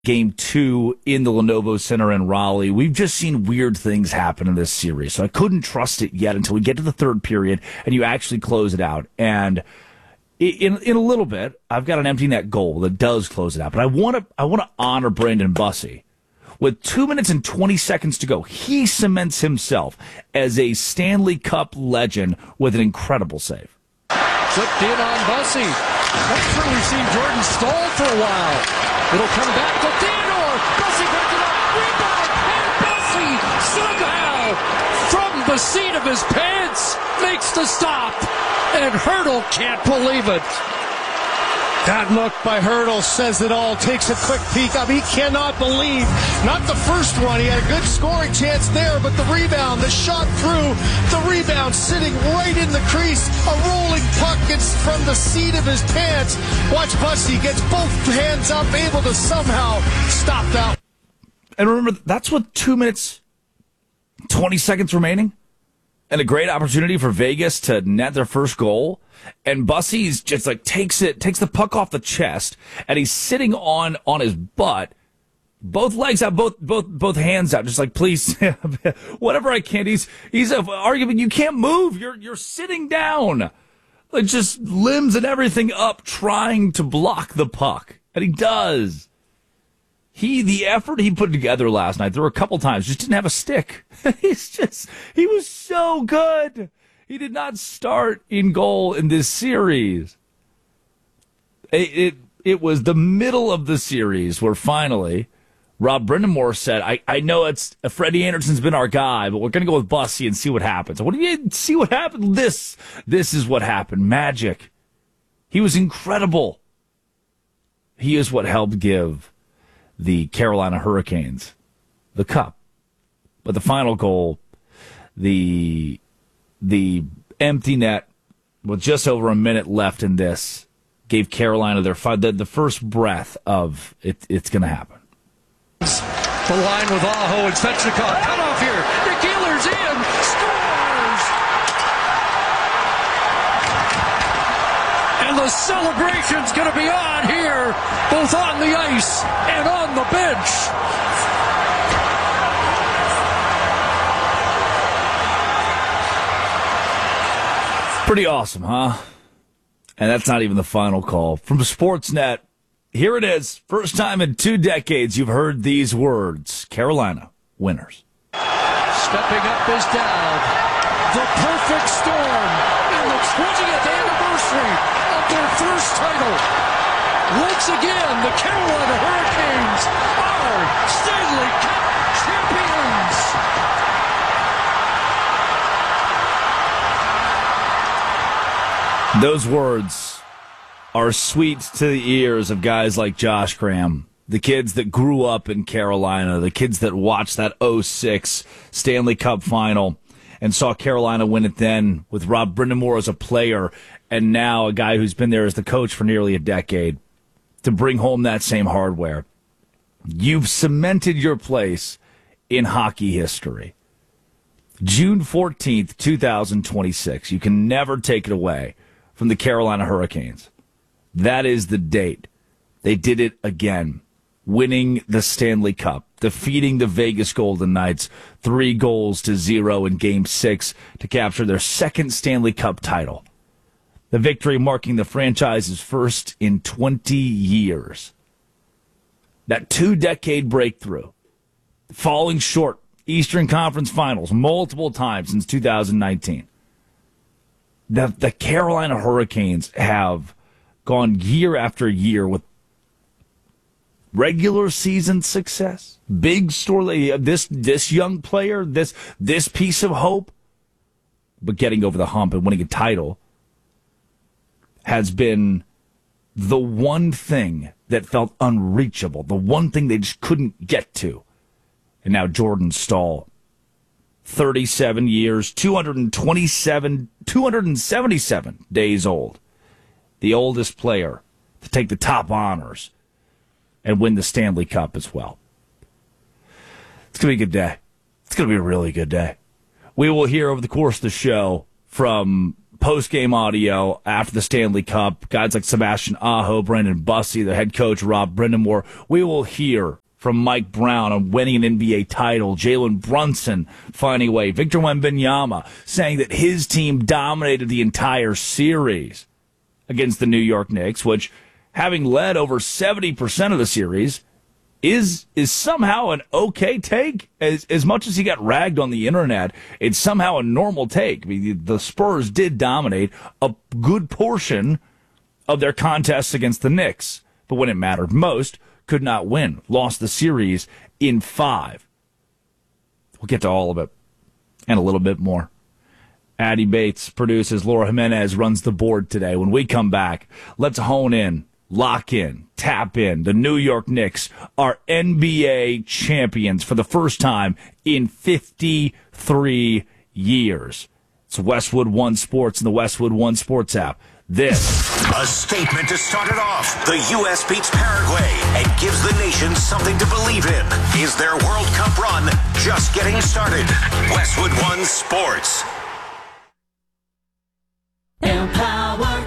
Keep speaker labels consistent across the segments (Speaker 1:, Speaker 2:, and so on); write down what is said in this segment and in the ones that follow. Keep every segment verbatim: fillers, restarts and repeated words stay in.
Speaker 1: Game two in the Lenovo Center in Raleigh. We've just seen weird things happen in this series, so I couldn't trust it yet until we get to the third period and you actually close it out. And in in a little bit, I've got an empty net goal that does close it out. But I want to I want to honor Brandon Bussey. With two minutes and twenty seconds to go, he cements himself as a Stanley Cup legend with an incredible save.
Speaker 2: Flipped in on Bussey. That's where we've seen Jordan stall for a while. It'll come back to Theodore. Bussey back it up. Rebound. And Bussey somehow, from the seat of his pants, makes the stop. And Hertl can't believe it.
Speaker 3: That look by Hertl says it all. Takes a quick peek up. He cannot believe. Not the first one. He had a good scoring chance there, but the rebound, the shot through, the rebound sitting right in the crease. A rolling puck gets from the seat of his pants. Watch Bussey gets both hands up, able to somehow stop that.
Speaker 1: And remember, that's with two minutes, twenty seconds remaining. And a great opportunity for Vegas to net their first goal. And Bussey's just like takes it, takes the puck off the chest, and he's sitting on, on his butt, both legs out, both, both, both hands out, just like, please, whatever I can. He's, he's arguing, you can't move. You're, you're sitting down. Like just limbs and everything up, trying to block the puck. And he does. He, the effort he put together last night, there were a couple times, just didn't have a stick. He's just, he was so good. He did not start in goal in this series. It, it, it was the middle of the series where finally Rob Brind'Amour said, I, I know it's uh, Freddie Anderson's been our guy, but we're going to go with Bussey and see what happens. What do you see what happened? This, this is what happened. Magic. He was incredible. He is what helped give the Carolina Hurricanes the cup. But the final goal, the the empty net with just over a minute left in this, gave Carolina their the, the first breath of it, it's going to happen.
Speaker 2: The line with Aho and Svechnikov. Cut off here. Nick Ehlers in. Scores! And the celebration's going to be on here, both on the ice and on the bench.
Speaker 1: Pretty awesome, huh? And that's not even the final call. From Sportsnet, here it is. First time in two decades you've heard these words. Carolina winners.
Speaker 2: Stepping up is down. The perfect storm in the twentieth anniversary of their first title. Once again, the Carolina Hurricanes are Stanley Cup champions.
Speaker 1: Those words are sweet to the ears of guys like Josh Graham, the kids that grew up in Carolina, the kids that watched that oh six Stanley Cup final and saw Carolina win it then with Rob Brind'Amour as a player and now a guy who's been there as the coach for nearly a decade to bring home that same hardware. You've cemented your place in hockey history. June fourteenth, twenty twenty-six. You can never take it away from the Carolina Hurricanes. That is the date. They did it again, winning the Stanley Cup, defeating the Vegas Golden Knights three goals to zero in Game six to capture their second Stanley Cup title. The victory marking the franchise's first in twenty years. That two-decade breakthrough, falling short Eastern Conference Finals multiple times since two thousand nineteen. The, the Carolina Hurricanes have gone year after year with regular season success, big story, this this young player, this this piece of hope, but getting over the hump and winning a title has been the one thing that felt unreachable, the one thing they just couldn't get to. And now Jordan Staal, thirty-seven years, two hundred twenty-seven, two hundred seventy-seven days old, the oldest player to take the top honors and win the Stanley Cup as well. It's going to be a good day. It's going to be a really good day. We will hear over the course of the show from post-game audio after the Stanley Cup. Guys like Sebastian Aho, Brandon Bussey, the head coach, Rob Brindamore. We will hear from Mike Brown on winning an N B A title, Jalen Brunson finding a way, Victor Wembanyama saying that his team dominated the entire series against the New York Knicks, which, having led over seventy percent of the series, is is somehow an okay take. As as much as he got ragged on the internet, it's somehow a normal take. I mean, the Spurs did dominate a good portion of their contests against the Knicks, but when it mattered most, could not win. Lost the series in five. We'll get to all of it and a little bit more. Addie Bates produces. Laura Jimenez runs the board today. When we come back, let's hone in, lock in, tap in. The New York Knicks are N B A champions for the first time in fifty-three years. It's Westwood One Sports and the Westwood One Sports app. This.
Speaker 4: A statement to start it off. The U S beats Paraguay and gives the nation something to believe in. Is their World Cup run just getting started? Westwood One Sports.
Speaker 5: Empower.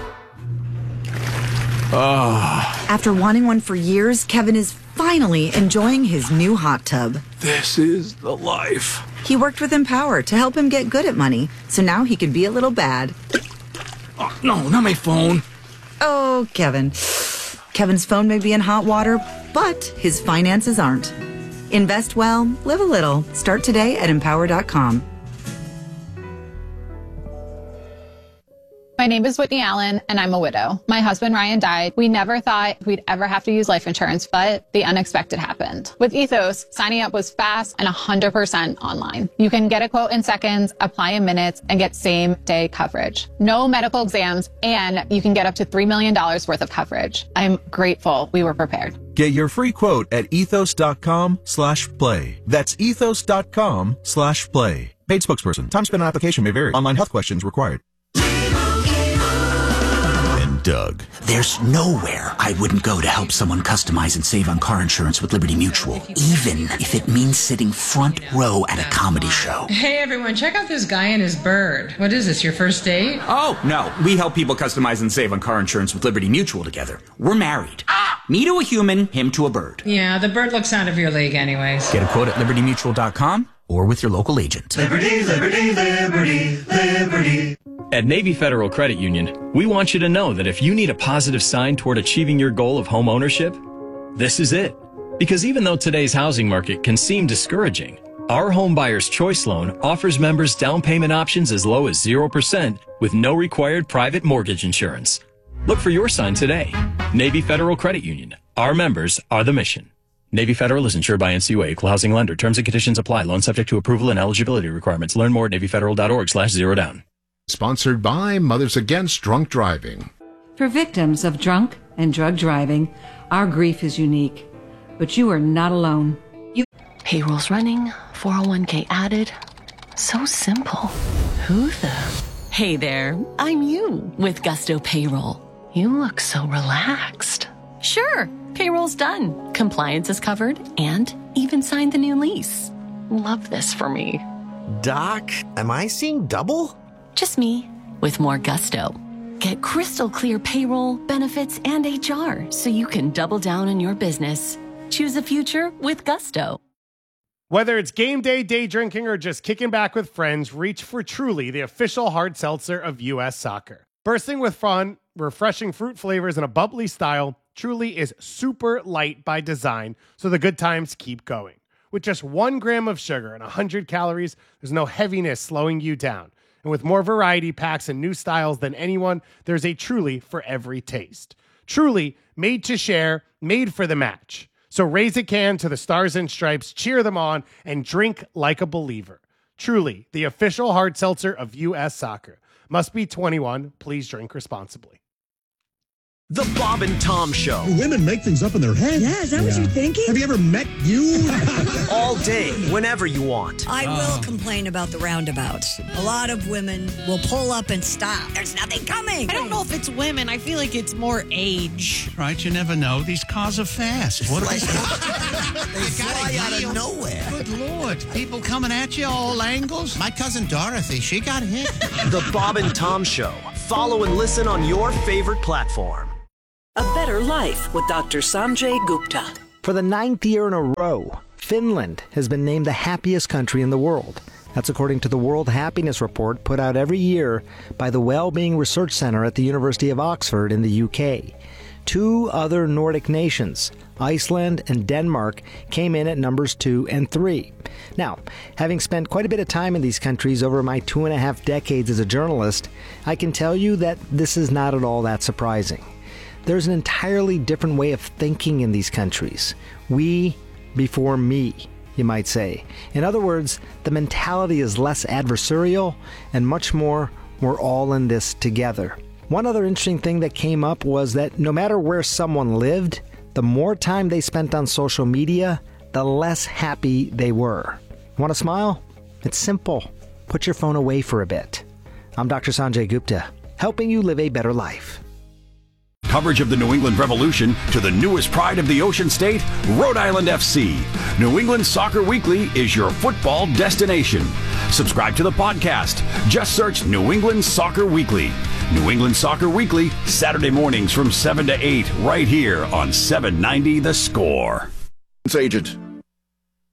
Speaker 6: Oh. After wanting one for years, Kevin is finally enjoying his new hot tub.
Speaker 7: This is the life.
Speaker 6: He worked with Empower to help him get good at money, so now he can be a little bad.
Speaker 7: Oh, no, not my phone.
Speaker 6: Oh, Kevin. Kevin's phone may be in hot water, but his finances aren't. Invest well, live a little. Start today at empower dot com.
Speaker 8: My name is Whitney Allen, and I'm a widow. My husband, Ryan, died. We never thought we'd ever have to use life insurance, but the unexpected happened. With Ethos, signing up was fast and one hundred percent online. You can get a quote in seconds, apply in minutes, and get same-day coverage. No medical exams, and you can get up to three million dollars worth of coverage. I'm grateful we were prepared.
Speaker 9: Get your free quote at ethos.com slash play. That's ethos.com slash play. Paid spokesperson. Time spent on application may vary. Online health questions required.
Speaker 10: Doug.
Speaker 11: There's nowhere I wouldn't go to help someone customize and save on car insurance with Liberty Mutual, even if it means sitting front row at a comedy show.
Speaker 12: Hey everyone, check out this guy and his bird. What is this, your first date?
Speaker 11: Oh, no. We help people customize and save on car insurance with Liberty Mutual together. We're married. Ah! Me to a human, him to a bird.
Speaker 12: Yeah, the bird looks out of your league anyways.
Speaker 11: Get a quote at liberty mutual dot com or with your local agent.
Speaker 13: Liberty, liberty, liberty, liberty.
Speaker 14: At Navy Federal Credit Union, we want you to know that if you need a positive sign toward achieving your goal of home ownership, this is it. Because even though today's housing market can seem discouraging, our Home Buyer's Choice Loan offers members down payment options as low as zero percent with no required private mortgage insurance. Look for your sign today. Navy Federal Credit Union. Our members are the mission. Navy Federal is insured by N C U A, equal housing lender. Terms and conditions apply. Loan subject to approval and eligibility requirements. Learn more at navy federal dot org slash zero down.
Speaker 15: Sponsored by Mothers Against Drunk Driving.
Speaker 16: For victims of drunk and drug driving, our grief is unique. But you are not alone. You-
Speaker 17: Payroll's running, four oh one k added. So simple. Who the? Hey there, I'm you with Gusto Payroll. You look so relaxed. Sure, payroll's done. Compliance is covered and even signed the new lease. Love this for me.
Speaker 18: Doc, am I seeing double?
Speaker 17: Just me with more gusto. Get crystal clear payroll, benefits, and H R so you can double down on your business. Choose a future with Gusto.
Speaker 3: Whether it's game day, day drinking, or just kicking back with friends, reach for Truly, the official hard seltzer of U S Soccer. Bursting with fun, refreshing fruit flavors, and a bubbly style, Truly is super light by design, so the good times keep going. With just one gram of sugar and one hundred calories, there's no heaviness slowing you down. And with more variety packs and new styles than anyone, there's a Truly for every taste. Truly, made to share, made for the match. So raise a can to the Stars and Stripes, cheer them on, and drink like a believer. Truly, the official hard seltzer of U S Soccer. Must be twenty-one. Please drink responsibly.
Speaker 18: The Bob and Tom Show.
Speaker 19: Women make things up in their head.
Speaker 20: Yeah, is that yeah. what you're thinking?
Speaker 19: Have you ever met you?
Speaker 18: All day, whenever you want.
Speaker 20: I will uh. complain about the roundabouts. A lot of women will pull up and stop. There's nothing coming.
Speaker 21: I don't know if it's women. I feel like it's more age.
Speaker 22: Right, you never know. These cars are fast. What
Speaker 18: they fly out of nowhere.
Speaker 22: Good Lord. People coming at you all angles. My cousin Dorothy, she got hit.
Speaker 18: The Bob and Tom Show Follow and listen on your favorite platform.
Speaker 2: A Better Life with Doctor Sanjay Gupta.
Speaker 10: For the ninth year in a row, Finland has been named the happiest country in the world. That's according to the World Happiness Report put out every year by the Wellbeing Research Center at the University of Oxford in the U K. Two other Nordic nations, Iceland and Denmark, came in at numbers two and three. Now, having spent quite a bit of time in these countries over my two and a half decades as a journalist, I can tell you that this is not at all that surprising. There's an entirely different way of thinking in these countries. We before me, you might say. In other words, the mentality is less adversarial and much more, we're all in this together. One other interesting thing that came up was that no matter where someone lived, the more time they spent on social media, the less happy they were. Want to smile? It's simple. Put your phone away for a bit. I'm Doctor Sanjay Gupta, helping you live a better life.
Speaker 23: Coverage of the New England Revolution to the newest pride of the Ocean State, Rhode Island F C. New England Soccer Weekly is your football destination. Subscribe to the podcast. Just search New England Soccer Weekly. New England Soccer Weekly, Saturday mornings from seven to eight, right here on seven ninety The Score.
Speaker 24: Agent.